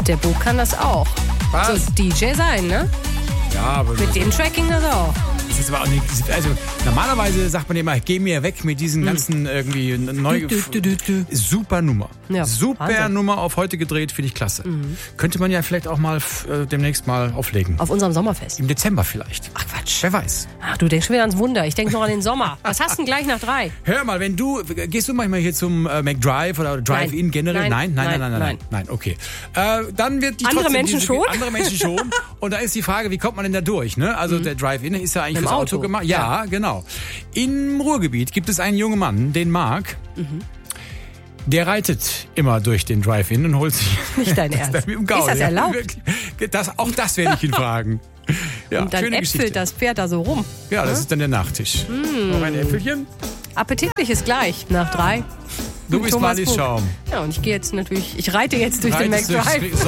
Und der Bo kann das auch. Was? So DJ sein, ne? Ja, aber Mit dem Tracking das auch. das ist aber auch nicht, also normalerweise sagt man immer, geh mir weg mit diesen ganzen irgendwie super Nummer. Ja, super Wahnsinn. Nummer auf heute gedreht, finde ich klasse. Könnte man ja vielleicht auch mal demnächst mal auflegen. Auf unserem Sommerfest. Im Dezember vielleicht. Ach Quatsch. Wer weiß. Ach, du denkst schon wieder ans Wunder. Ich denke noch an den Sommer. Was hast du denn gleich nach 3? Hör mal, gehst du manchmal hier zum McDrive oder Drive-In generell? Nein, okay. Dann wird die Andere Menschen schon? Andere Menschen schon. Und da ist die Frage, wie kommt man denn da durch? Ne? Also der Drive-In ist ja eigentlich fürs Auto gemacht. Ja, genau. Im Ruhrgebiet gibt es einen jungen Mann, den Marc. Der reitet immer durch den Drive-In und holt sich... Nicht dein Ernst. Mit dem Gaul, Ist das erlaubt? Auch das werde ich ihn fragen. Ja, Und dann schöne äpfelt Geschichte. das Pferd da so rum. Ja, das ist dann der Nachtisch. Noch ein Äpfelchen? Appetitlich ist gleich nach 3. Du bist Thomas Marlies Funk. Schaum. Ja, und ich reite jetzt durch den Reitest McDrive. durch-